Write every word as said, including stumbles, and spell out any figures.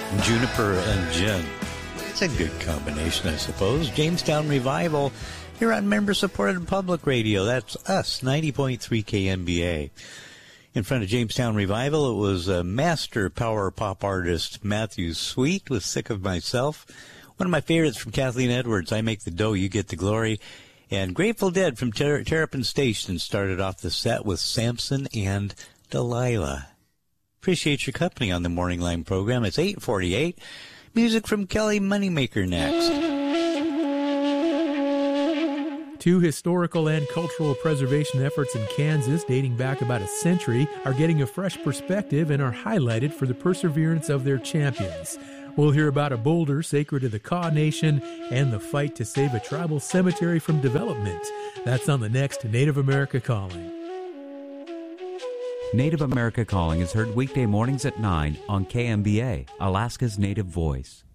Juniper and gin. It's a good combination, I suppose. Jamestown Revival here on member-supported public radio. That's us, ninety point three K M B A. In front of Jamestown Revival, it was a master power pop artist, Matthew Sweet, with Sick of Myself. One of my favorites from Kathleen Edwards, I Make the Dough, You Get the Glory. And Grateful Dead from Ter- Terrapin Station started off the set with Samson and Delilah. Appreciate your company on the Morning Line program. It's eight forty-eight. Music from Kelly Moneymaker next. Two historical and cultural preservation efforts in Kansas dating back about a century are getting a fresh perspective and are highlighted for the perseverance of their champions. We'll hear about a boulder sacred to the Kaw Nation and the fight to save a tribal cemetery from development. That's on the next Native America Calling. Native America Calling is heard weekday mornings at nine on K M B A, Alaska's Native Voice.